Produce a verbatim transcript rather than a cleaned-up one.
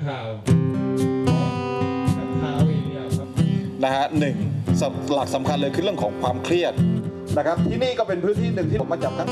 ข่าวข่าวอย่างเดียวครับนะฮะหนึ่งหลักสำคัญเลยคือเรื่องของความเครียดนะครับที่นี่ก็เป็นพื้นที่หนึ่งที่ผมมาจับทั้ง